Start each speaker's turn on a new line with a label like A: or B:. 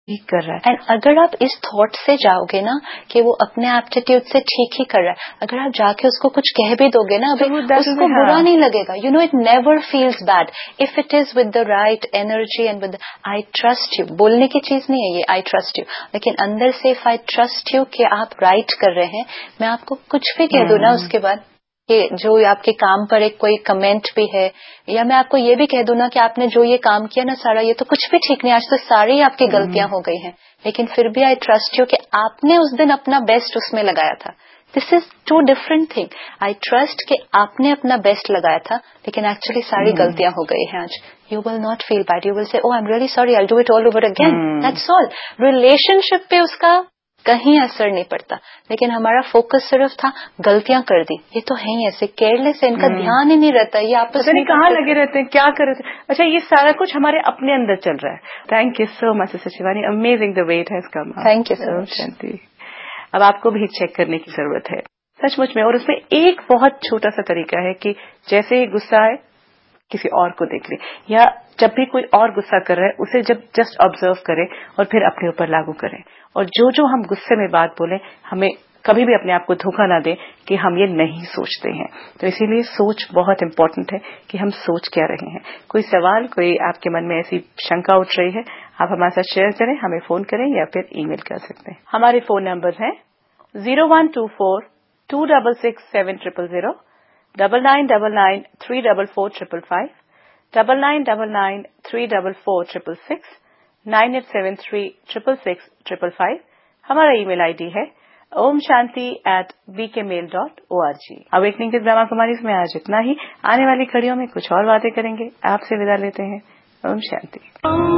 A: ठीक कर रहा है।
B: एंड अगर आप इस थॉट से जाओगे ना कि वो अपने एप्टीट्यूड से ठीक ही कर रहा है, अगर आप जाके उसको कुछ कह भी दोगे ना अभी उसको बुरा नहीं लगेगा. You know it never feels bad if it is with the right energy and with I trust you. बोलने की चीज नहीं है ये आई ट्रस्ट यू, लेकिन अंदर से इफ आई ट्रस्ट यू कि आप राइट कर रहे हैं, मैं आपको कुछ भी कह दूं ना उसके बाद कि जो आपके काम पर एक कोई कमेंट भी है, या मैं आपको ये भी कह दूं ना कि आपने जो ये काम किया ना सारा ये तो कुछ भी ठीक नहीं, आज तो सारी आपकी गलतियां हो गई हैं, लेकिन फिर भी आई ट्रस्ट यू कि आपने उस दिन अपना बेस्ट उसमें लगाया था. This is to different thing. I trust कि आपने अपना बेस्ट लगाया था, लेकिन एक्चुअली सारी गलतियां हो गई हैं आज. You will not feel bad, you will say oh I am really sorry, I will do it all over again. That's all. Relationship पे उसका कहीं असर नहीं पड़ता, लेकिन हमारा फोकस सिर्फ था गलतियां कर दी, ये तो है ही ऐसे केयरलेस है, इनका ध्यान ही नहीं रहता, ये आपस में
A: कहाँ लगे रहते हैं, क्या कर रहे थे. अच्छा, ये सारा कुछ हमारे अपने अंदर चल रहा है. Thank you so much sister Shivani, amazing the way it has come.
B: Thank you so much.
A: शांति, अब आपको भी चेक करने की जरूरत है सचमुच में, और उसमें एक बहुत छोटा सा तरीका है कि जैसे ही गुस्सा आए किसी और को देख ले, या जब भी कोई और गुस्सा कर रहा है उसे जब जस्ट ऑब्जर्व करें और फिर अपने ऊपर लागू करें. और जो हम गुस्से में बात बोलें, हमें कभी भी अपने आप को धोखा ना दें कि हम ये नहीं सोचते हैं. तो इसीलिए सोच बहुत इम्पोर्टेंट है कि हम सोच क्या रहे हैं. कोई सवाल, कोई आपके मन में ऐसी शंका उठ रही है, आप हमारे साथ शेयर करें, हमें फोन करें या फिर ईमेल कर सकते हैं. हमारे फोन नंबर हैं 0124-266-7000, 9999-344-555, 9999-344-666, 9873-666-555. हमारा ईमेल आईडी है omshanti@bkmail.org. Awakening with Brahma Kumaris में आज इतना ही. आने वाली कड़ियों में कुछ और बातें करेंगे. आपसे विदा लेते हैं. ओम शांति.